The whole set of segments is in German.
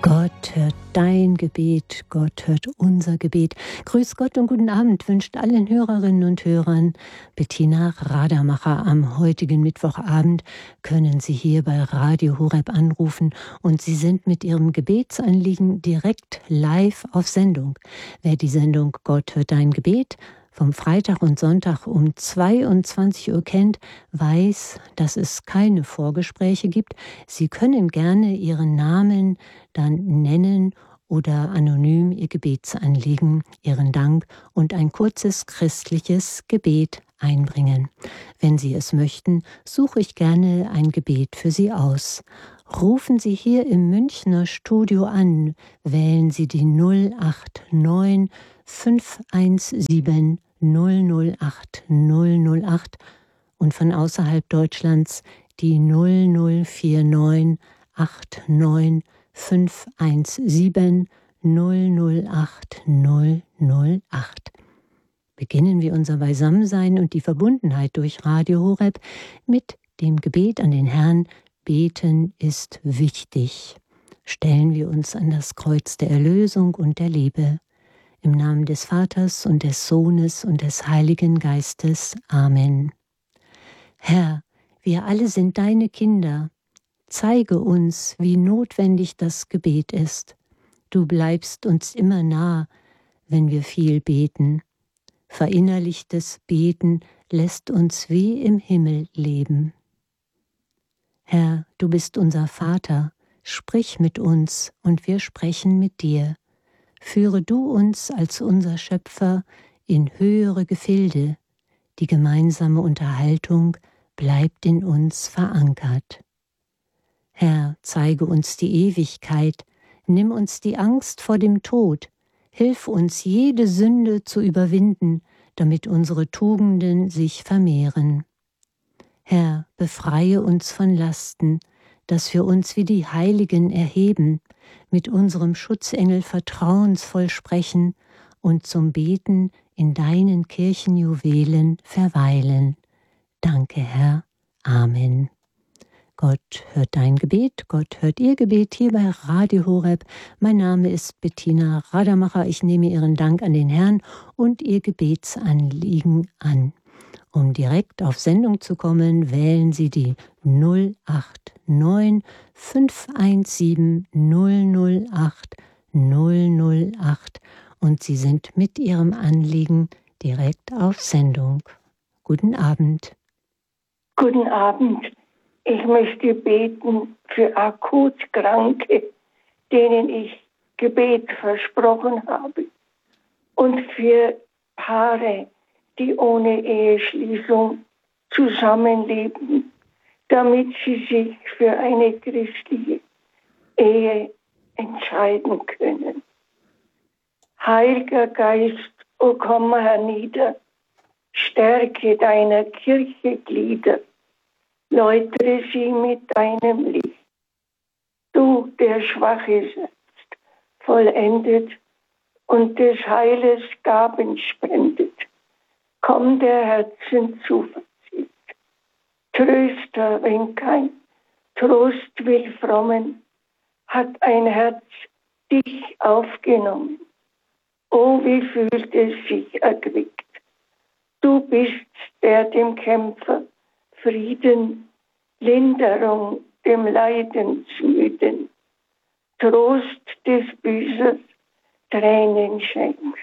Gott hört dein Gebet, Gott hört unser Gebet. Grüß Gott und guten Abend wünscht allen Hörerinnen und Hörern Bettina Radermacher. Am heutigen Mittwochabend können Sie hier bei Radio Horeb anrufen und Sie sind mit Ihrem Gebetsanliegen direkt live auf Sendung. Wer die Sendung Gott hört dein Gebet vom Freitag und Sonntag um 22 Uhr kennt, weiß, dass es keine Vorgespräche gibt. Sie können gerne Ihren Namen dann nennen oder anonym Ihr Gebetsanliegen, Ihren Dank und ein kurzes christliches Gebet einbringen. Wenn Sie es möchten, suche ich gerne ein Gebet für Sie aus. Rufen Sie hier im Münchner Studio an, wählen Sie die 089 517 008 008 und von außerhalb Deutschlands die 0049 89 517 008 008. Beginnen wir unser Beisammensein und die Verbundenheit durch Radio Horeb mit dem Gebet an den Herrn. Beten ist wichtig. Stellen wir uns an das Kreuz der Erlösung und der Liebe. Im Namen des Vaters und des Sohnes und des Heiligen Geistes. Amen. Herr, wir alle sind deine Kinder. Zeige uns, wie notwendig das Gebet ist. Du bleibst uns immer nah, wenn wir viel beten. Verinnerlichtes Beten lässt uns wie im Himmel leben. Herr, du bist unser Vater, sprich mit uns und wir sprechen mit dir. Führe du uns als unser Schöpfer in höhere Gefilde. Die gemeinsame Unterhaltung bleibt in uns verankert. Herr, zeige uns die Ewigkeit, nimm uns die Angst vor dem Tod, hilf uns, jede Sünde zu überwinden, damit unsere Tugenden sich vermehren. Herr, befreie uns von Lasten, dass wir uns wie die Heiligen erheben, mit unserem Schutzengel vertrauensvoll sprechen und zum Beten in deinen Kirchenjuwelen verweilen. Danke, Herr. Amen. Gott hört dein Gebet, Gott hört Ihr Gebet hier bei Radio Horeb. Mein Name ist Bettina Radermacher. Ich nehme Ihren Dank an den Herrn und Ihr Gebetsanliegen an. Um direkt auf Sendung zu kommen, wählen Sie die 089 517 008 008 und Sie sind mit Ihrem Anliegen direkt auf Sendung. Guten Abend. Guten Abend. Ich möchte beten für akut Kranke, denen ich Gebet versprochen habe, und für Paare, die ohne Eheschließung zusammenleben, damit sie sich für eine christliche Ehe entscheiden können. Heiliger Geist, o komm hernieder, stärke deiner Kirche Glieder, läutere sie mit deinem Licht. Du, der Schwache setzt, vollendet und des Heiles Gaben spendet, komm der Herzen Zuversicht. Tröster, wenn kein Trost will frommen, hat ein Herz dich aufgenommen. Oh, wie fühlt es sich erquickt. Du bist der dem Kämpfer Frieden, Linderung dem Leidensmüden, Trost des Büßers, Tränen schenkt.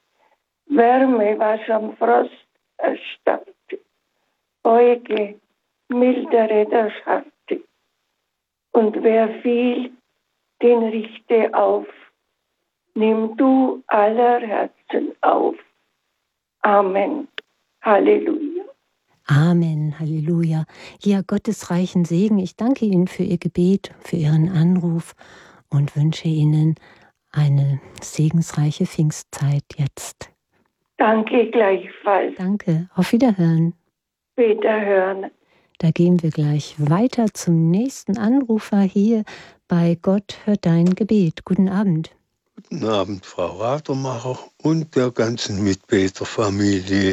Wärme, was am Frost erstarrte, beuge, mildere das Harte. Und wer fiel, den richte auf, nimm du aller Herzen auf. Amen. Halleluja. Amen, Halleluja. Ja, Gottes reichen Segen. Ich danke Ihnen für Ihr Gebet, für Ihren Anruf und wünsche Ihnen eine segensreiche Pfingstzeit jetzt. Danke gleichfalls. Danke, auf Wiederhören. Wiederhören. Da gehen wir gleich weiter zum nächsten Anrufer hier bei Gott hört dein Gebet. Guten Abend. Guten Abend, Frau Radermacher und der ganzen Mitbeterfamilie.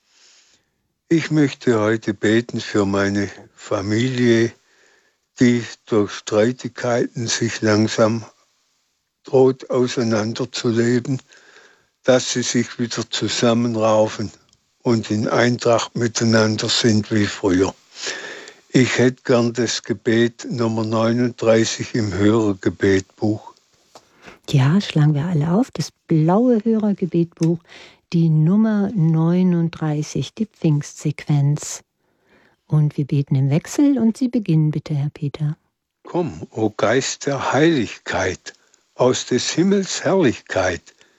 Ich möchte heute beten für meine Familie, die durch Streitigkeiten sich langsam droht auseinanderzuleben, dass sie sich wieder zusammenraufen und in Eintracht miteinander sind wie früher. Ich hätte gern das Gebet Nummer 39 im Hörergebetbuch. Ja, schlagen wir alle auf, das blaue Hörergebetbuch, die Nummer 39, die Pfingstsequenz. Und wir beten im Wechsel und Sie beginnen bitte, Herr Peter. Komm, o Geist der Heiligkeit, aus des Himmels Herrlichkeit,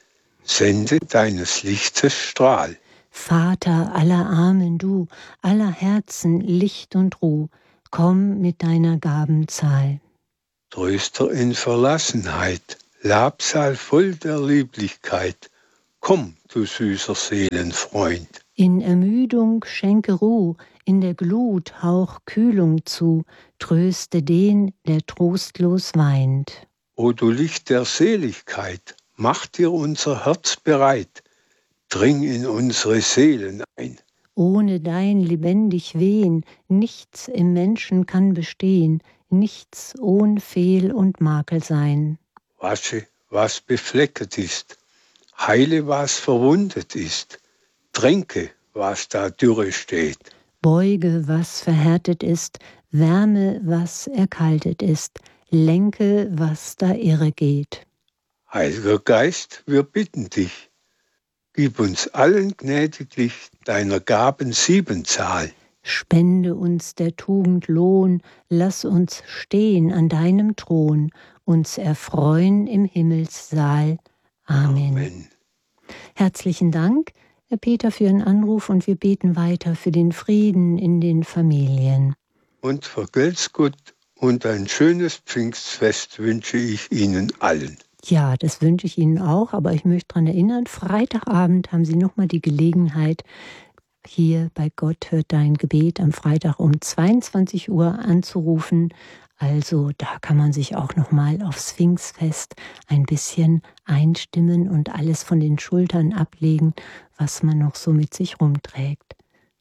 sende deines Lichtes Strahl. Vater aller Armen du, aller Herzen Licht und Ruh, komm mit deiner Gabenzahl. Tröster in Verlassenheit, Labsal voll der Lieblichkeit, komm, du süßer Seelenfreund. In Ermüdung schenke Ruh, in der Glut hauch Kühlung zu, tröste den, der trostlos weint. O du Licht der Seligkeit, mach dir unser Herz bereit, dring in unsere Seelen ein. Ohne dein lebendig Wehen, nichts im Menschen kann bestehen, nichts ohn Fehl und Makel sein. Wasche, was beflecket ist, heile, was verwundet ist, tränke, was da dürre steht. Beuge, was verhärtet ist, wärme, was erkaltet ist, lenke, was da irre geht. Heiliger Geist, wir bitten dich, gib uns allen gnädiglich deiner Gaben Siebenzahl. Spende uns der Tugend Lohn, lass uns stehen an deinem Thron, uns erfreuen im Himmelssaal. Amen. Amen. Herzlichen Dank, Herr Peter, für Ihren Anruf und wir beten weiter für den Frieden in den Familien. Und vergelt's Gott und ein schönes Pfingstfest wünsche ich Ihnen allen. Ja, das wünsche ich Ihnen auch, aber ich möchte daran erinnern, Freitagabend haben Sie nochmal die Gelegenheit, hier bei Gott hört dein Gebet am Freitag um 22 Uhr anzurufen. Also da kann man sich auch nochmal aufs Pfingstfest ein bisschen einstimmen und alles von den Schultern ablegen, was man noch so mit sich rumträgt.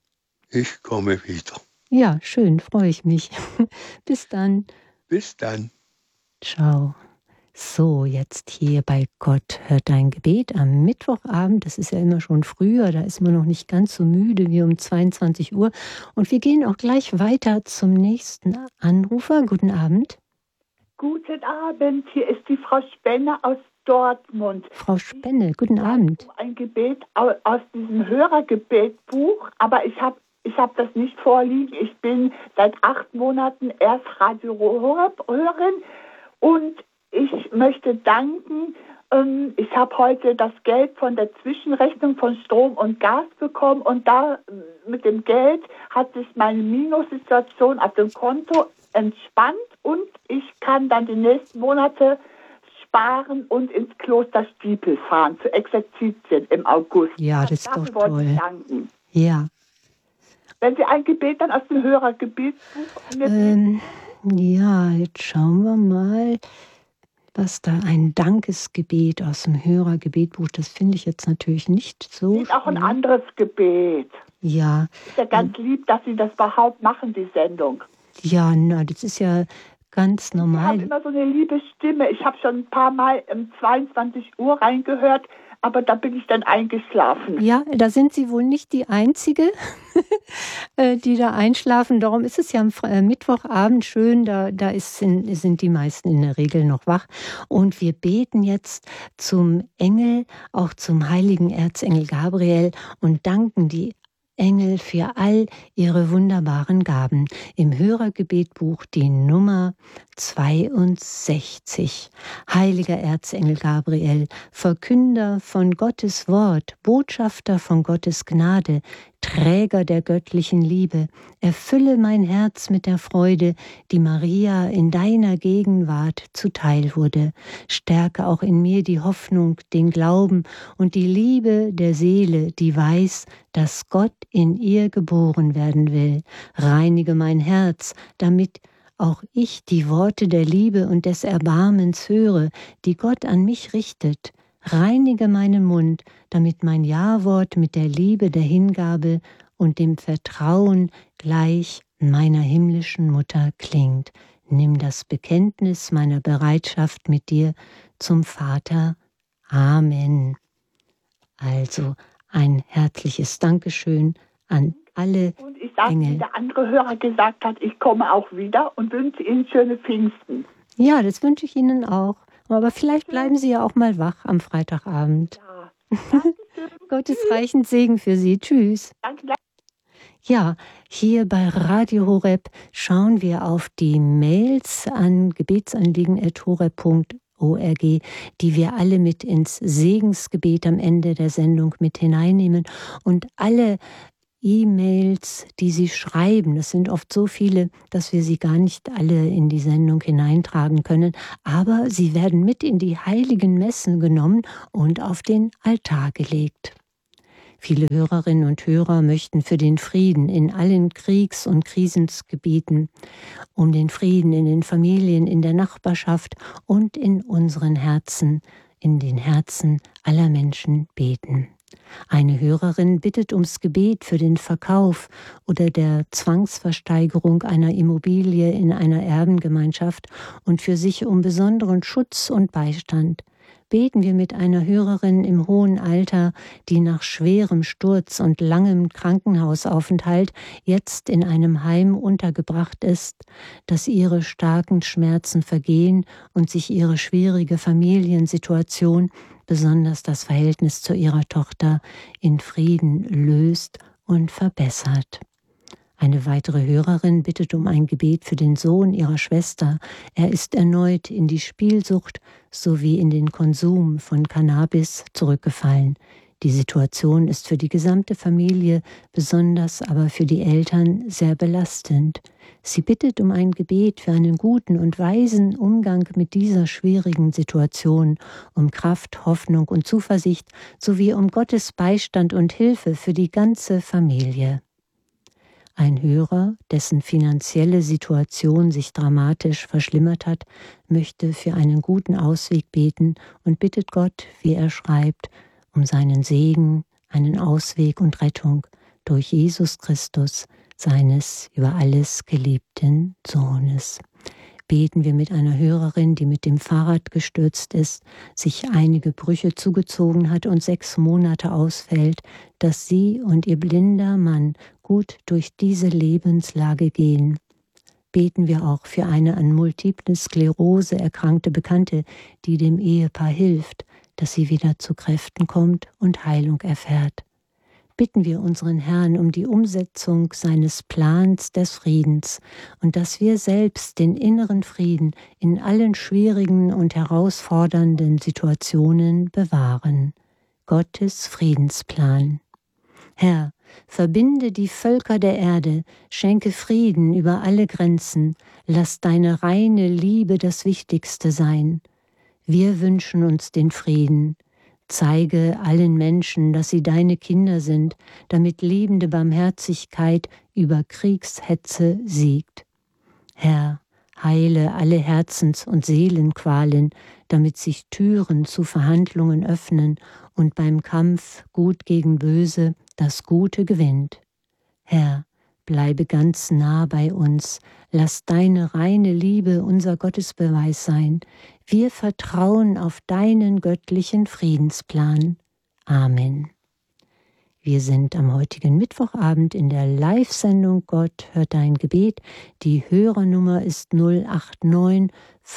Ich komme wieder. Ja, schön, freue ich mich. Bis dann. Bis dann. Ciao. So, jetzt hier bei Gott hört dein Gebet am Mittwochabend. Das ist ja immer schon früher, da ist man noch nicht ganz so müde wie um 22 Uhr. Und wir gehen auch gleich weiter zum nächsten Anrufer. Guten Abend. Guten Abend, hier ist die Frau Spenne aus Dortmund. Frau Spenne, guten Abend. Ein Gebet aus diesem Hörergebetbuch, aber ich habe das nicht vorliegen. Ich bin seit 8 Monaten erst Radio-Hörerin und ich möchte danken. Ich habe heute das Geld von der Zwischenrechnung von Strom und Gas bekommen und da mit dem Geld hat sich meine Minussituation auf dem Konto entspannt und ich kann dann die nächsten Monate sparen und ins Kloster Stiepel fahren, zu Exerzitien im August. Ja, das ist doch Dafür wollte toll. ich danken. Ja. Wenn Sie ein Gebet dann aus dem Hörergebetbuch Ja, jetzt schauen wir mal, was da ein Dankesgebet aus dem Hörergebetbuch, das finde ich jetzt natürlich nicht so. Ist auch ein anderes Gebet. Ja. Ist ja ganz lieb, dass Sie das überhaupt machen, die Sendung. Ja, na, das ist ja ganz normal. Sie haben immer so eine liebe Stimme. Ich habe schon ein paar Mal um 22 Uhr reingehört, aber da bin ich dann eingeschlafen. Ja, da sind Sie wohl nicht die Einzige, die da einschlafen. Darum ist es ja am Mittwochabend schön, da sind die meisten in der Regel noch wach. Und wir beten jetzt zum Engel, auch zum heiligen Erzengel Gabriel und danken die Engel für all ihre wunderbaren Gaben. Im Hörergebetbuch die Nummer 62. Heiliger Erzengel Gabriel, Verkünder von Gottes Wort, Botschafter von Gottes Gnade, Träger der göttlichen Liebe, erfülle mein Herz mit der Freude, die Maria in deiner Gegenwart zuteil wurde. Stärke auch in mir die Hoffnung, den Glauben und die Liebe der Seele, die weiß, dass Gott in ihr geboren werden will. Reinige mein Herz, damit auch ich die Worte der Liebe und des Erbarmens höre, die Gott an mich richtet. Reinige meinen Mund, damit mein Ja-Wort mit der Liebe der Hingabe und dem Vertrauen gleich meiner himmlischen Mutter klingt. nimm das Bekenntnis meiner Bereitschaft mit dir zum Vater. Amen. Also ein herzliches Dankeschön an alle Und ich sage, Engel. wie der andere Hörer gesagt hat, ich komme auch wieder und wünsche Ihnen schöne Pfingsten. Ja, das wünsche ich Ihnen auch. Aber vielleicht bleiben Sie ja auch mal wach am Freitagabend. Ja. Gottes reichen Segen für Sie. Tschüss. Danke. Ja, hier bei Radio Horeb schauen wir auf die Mails an gebetsanliegen@horeb.org, die wir alle mit ins Segensgebet am Ende der Sendung mit hineinnehmen. Und alle E-Mails, die Sie schreiben, das sind oft so viele, dass wir sie gar nicht alle in die Sendung hineintragen können, aber sie werden mit in die heiligen Messen genommen und auf den Altar gelegt. Viele Hörerinnen und Hörer möchten für den Frieden in allen Kriegs- und Krisensgebieten, um den Frieden in den Familien, in der Nachbarschaft und in unseren Herzen, in den Herzen aller Menschen beten. Eine Hörerin bittet ums Gebet für den Verkauf oder der Zwangsversteigerung einer Immobilie in einer Erbengemeinschaft und für sich um besonderen Schutz und Beistand. Beten wir mit einer Hörerin im hohen Alter, die nach schwerem Sturz und langem Krankenhausaufenthalt jetzt in einem Heim untergebracht ist, dass ihre starken Schmerzen vergehen und sich ihre schwierige Familiensituation, besonders das Verhältnis zu ihrer Tochter, in Frieden löst und verbessert. Eine weitere Hörerin bittet um ein Gebet für den Sohn ihrer Schwester. Er ist erneut in die Spielsucht sowie in den Konsum von Cannabis zurückgefallen. Die Situation ist für die gesamte Familie, besonders aber für die Eltern, sehr belastend. Sie bittet um ein Gebet für einen guten und weisen Umgang mit dieser schwierigen Situation, um Kraft, Hoffnung und Zuversicht sowie um Gottes Beistand und Hilfe für die ganze Familie. Ein Hörer, dessen finanzielle Situation sich dramatisch verschlimmert hat, möchte für einen guten Ausweg beten und bittet Gott, wie er schreibt, um seinen Segen, einen Ausweg und Rettung durch Jesus Christus, seines über alles geliebten Sohnes. Beten wir mit einer Hörerin, die mit dem Fahrrad gestürzt ist, sich einige Brüche zugezogen hat und 6 Monate ausfällt, dass sie und ihr blinder Mann gut durch diese Lebenslage gehen. Beten wir auch für eine an Multiple Sklerose erkrankte Bekannte, die dem Ehepaar hilft, dass sie wieder zu Kräften kommt und Heilung erfährt. Bitten wir unseren Herrn um die Umsetzung seines Plans des Friedens und dass wir selbst den inneren Frieden in allen schwierigen und herausfordernden Situationen bewahren. Gottes Friedensplan. Herr, verbinde die Völker der Erde, schenke Frieden über alle Grenzen, lass deine reine Liebe das Wichtigste sein. Wir wünschen uns den Frieden. Zeige allen Menschen, dass sie deine Kinder sind, damit liebende Barmherzigkeit über Kriegshetze siegt. Herr, heile alle Herzens- und Seelenqualen, damit sich Türen zu Verhandlungen öffnen und beim Kampf Gut gegen Böse das Gute gewinnt. Herr, bleibe ganz nah bei uns, lass deine reine Liebe unser Gottesbeweis sein. Wir vertrauen auf deinen göttlichen Friedensplan. Amen. Wir sind am heutigen Mittwochabend in der Live-Sendung Gott hört dein Gebet. Die Hörernummer ist 089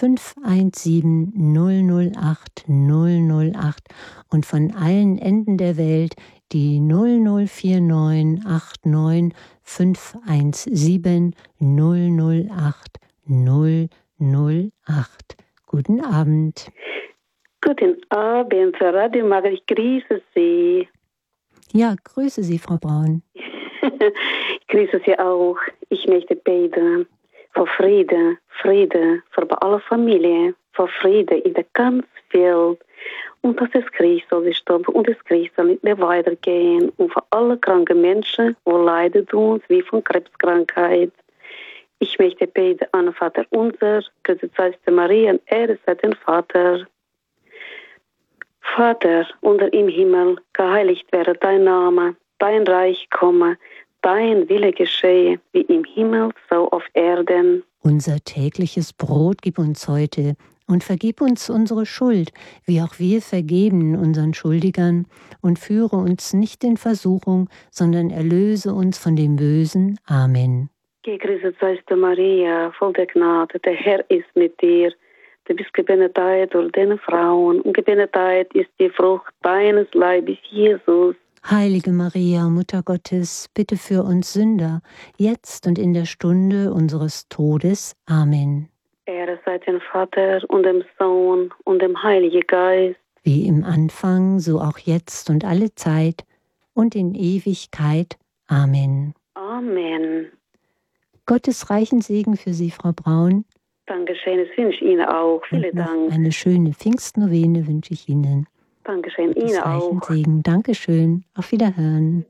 517 008 008 und von allen Enden der Welt die 0049 89 517 008 008. Guten Abend. Guten Abend, Frau Radio Maria, ich grüße Sie. Ja, grüße Sie, Frau Braun. Ich grüße Sie auch. Ich möchte beten für Friede für alle Familien, für Friede in der ganzen Welt. Und dass das Krieg soll stoppen und das Krieg soll nicht mehr weitergehen. Und für alle kranken Menschen, die leiden tun, wie von Krebskrankheit. Ich möchte beten an Vater unser, gesetzt Maria und Ehre sei den Vater. Vater, unter im Himmel, geheiligt werde dein Name, dein Reich komme, dein Wille geschehe, wie im Himmel, so auf Erden. Unser tägliches Brot gib uns heute und vergib uns unsere Schuld, wie auch wir vergeben unseren Schuldigern, und führe uns nicht in Versuchung, sondern erlöse uns von dem Bösen. Amen. Gegrüßet seist du, Maria, voll der Gnade, der Herr ist mit dir. Du bist gebenedeit unter den Frauen, und gebenedeit ist die Frucht deines Leibes, Jesus. Heilige Maria, Mutter Gottes, bitte für uns Sünder, jetzt und in der Stunde unseres Todes. Amen. Ehre sei dem Vater und dem Sohn und dem Heiligen Geist. Wie im Anfang, so auch jetzt und alle Zeit und in Ewigkeit. Amen. Amen. Gottes reichen Segen für Sie, Frau Braun. Dankeschön, das wünsche ich Ihnen auch. Vielen Dank. Eine schöne Pfingstnovene wünsche ich Ihnen. Dankeschön, Gottes Ihnen reichen auch. Segen. Dankeschön. Auf Wiederhören.